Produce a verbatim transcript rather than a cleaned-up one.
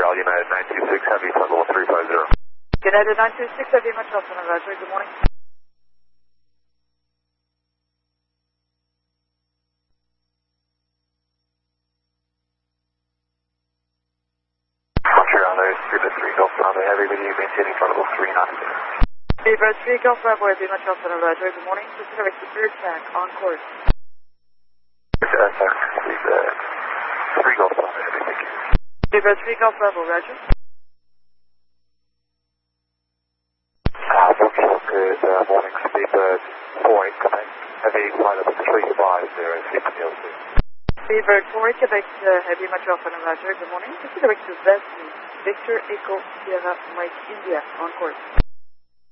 Montreal, United nine two six, Heavy, flight level three five zero. United nine two six, Heavy, Montreal, Center, Roger, good morning. Montreal, there's three by three Golf Bravo Heavy with you, maintaining flight level three nine zero. three by three Golf Bravo Heavy, Montreal, Center, Roger, good morning. Pacific Secure Track, on course. Uh, sorry, please, uh, three Golf Bravo Heavy, thank you. three by three Golf Bravo, Roger. Uh, Brooksville, good uh, morning, Speedbird four eight, Quebec, Heavy, flight level three five zero, sleeping L C. Speedbird four eight, Quebec, uh, Heavy, Montreal, Center, Roger, good morning. Pacific to West, Victor Echo Sierra Mike India, on course.